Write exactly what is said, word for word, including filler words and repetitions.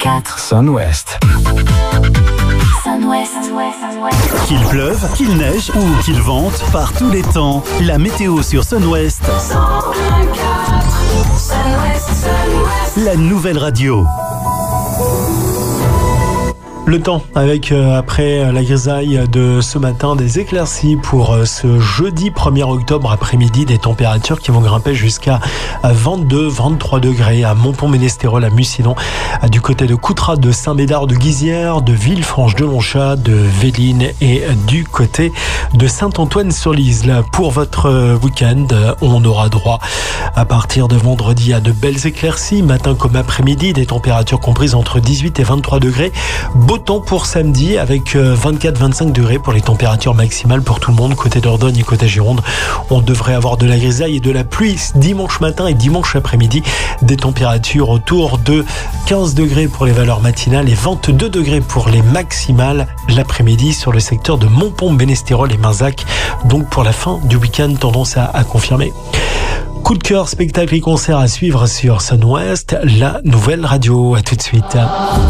quatre. Sun West. Sun West. Qu'il pleuve, qu'il neige ou qu'il vente, par tous les temps, la météo sur Sun West. cent un virgule quatre. Sun West, Sun West. La nouvelle radio. Le temps avec, euh, après la grisaille de ce matin, des éclaircies pour euh, ce jeudi premier octobre après-midi, des températures qui vont grimper jusqu'à vingt-deux à vingt-trois degrés à Montpont-Ménestérol, à Mucident, du côté de Coutras, de Saint-Médard, de Guizières, de Villefranche-de-Longchat, de Véline et du côté de Saint-Antoine-sur-Lise. Là, pour votre week-end, on aura droit à partir de vendredi à de belles éclaircies, matin comme après-midi, des températures comprises entre dix-huit et vingt-trois degrés. Beau temps pour samedi avec vingt-quatre à vingt-cinq degrés pour les températures maximales pour tout le monde. Côté Dordogne et côté Gironde, on devrait avoir de la grisaille et de la pluie dimanche matin et dimanche après-midi. Des températures autour de quinze degrés pour les valeurs matinales et vingt-deux degrés pour les maximales l'après-midi sur le secteur de Montpont-Ménestérol et Minzac. Donc pour la fin du week-end, tendance à, à confirmer. Coup de cœur, spectacle et concert à suivre sur Sun West, la nouvelle radio. À tout de suite.